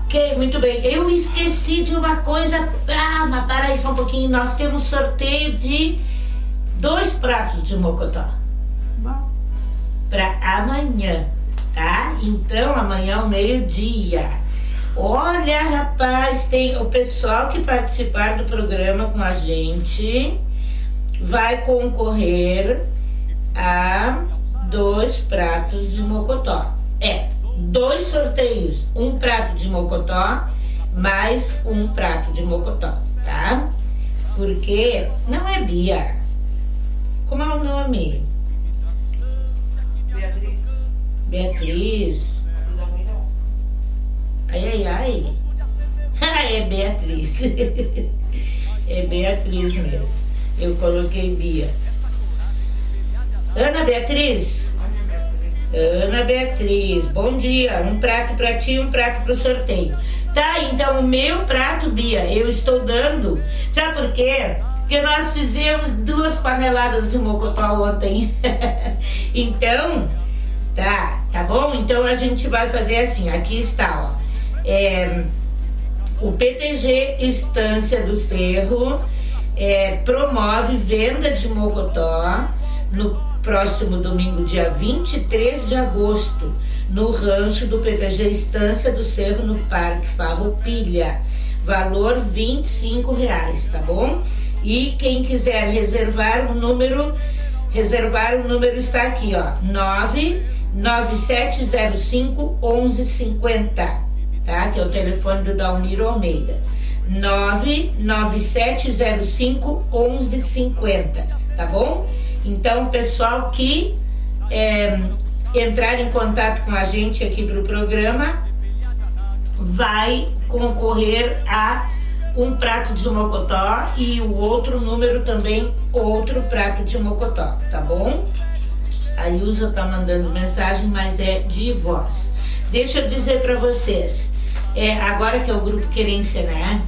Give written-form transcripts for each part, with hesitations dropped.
Ok, muito bem. Eu esqueci de uma coisa. Mas para aí só um pouquinho. Nós temos sorteio de 2 pratos de mocotó. Para amanhã, tá? Então, amanhã ao meio-dia. Olha, rapaz, tem o pessoal que participar do programa com a gente vai concorrer a 2 pratos de mocotó. 2 sorteios, 1 prato de mocotó mais 1 prato de mocotó, tá? Porque não é Bia. Como é o nome? Beatriz. Ai. É Beatriz. É Beatriz mesmo. Eu coloquei Bia. Ana Beatriz, bom dia. 1 prato pra ti, 1 prato pro sorteio. Tá, então o meu prato, Bia, eu estou dando. Sabe por quê? Porque nós fizemos 2 paneladas de mocotó ontem. Então, tá bom? Então a gente vai fazer assim, aqui está, ó. O PTG Estância do Cerro promove venda de mocotó no próximo domingo, dia 23 de agosto, no rancho do PTG Estância do Cerro, no Parque Farroupilha. Valor R$25, tá bom? E quem quiser reservar o número está aqui, ó, 99705-1150, tá? Que é o telefone do Dalmiro Almeida. 99705-1150, tá bom? Então, pessoal que entrar em contato com a gente aqui pro programa vai concorrer a 1 prato de mocotó e o outro número também, outro prato de mocotó, tá bom? A Ilza tá mandando mensagem, mas é de voz. Deixa eu dizer para vocês, agora que é o Grupo Querência, né?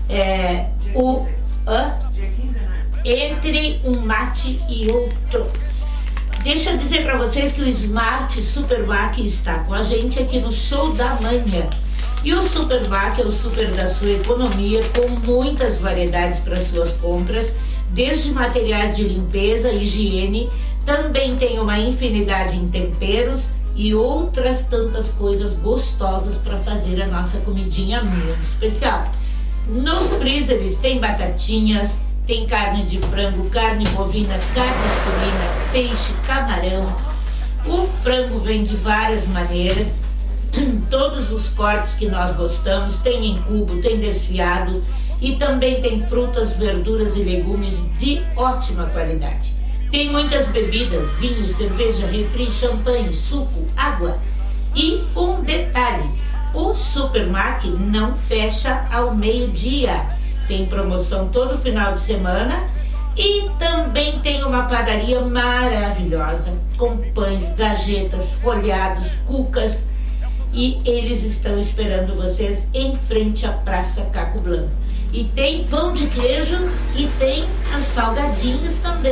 Entre um mate e outro. Deixa eu dizer para vocês que o Smart Supervac está com a gente aqui no Show da Manhã. E o Supervac é o super da sua economia, com muitas variedades para suas compras, desde materiais de limpeza, higiene, também tem uma infinidade em temperos e outras tantas coisas gostosas para fazer a nossa comidinha muito especial. Nos freezers tem batatinhas, tem carne de frango, carne bovina, carne suína, peixe, camarão. O frango vem de várias maneiras, todos os cortes que nós gostamos, tem em cubo, tem desfiado e também tem frutas, verduras e legumes de ótima qualidade. Tem muitas bebidas, vinho, cerveja, refri, champanhe, suco, água. E um detalhe, o Supermac não fecha ao meio-dia. Tem promoção todo final de semana e também tem uma padaria maravilhosa com pães, gajetas, folhados, cucas, e eles estão esperando vocês em frente à Praça Caco Blanco. E tem pão de queijo e tem os salgadinhos também.